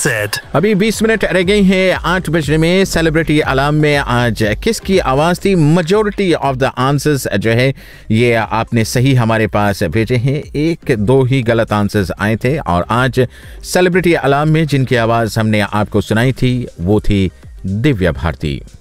अभी 20 मिनट रह गई हैं 8 बजने में। सेलिब्रिटी अलार्म में आज किसकी आवाज़ थी? मेजॉरिटी ऑफ द आंसर्स जो है ये आपने सही हमारे पास भेजे हैं। 1-2 ही गलत आंसर्स आए थे और आज सेलिब्रिटी अलार्म में जिनकी आवाज़ हमने आपको सुनाई थी वो थी दिव्या भारती।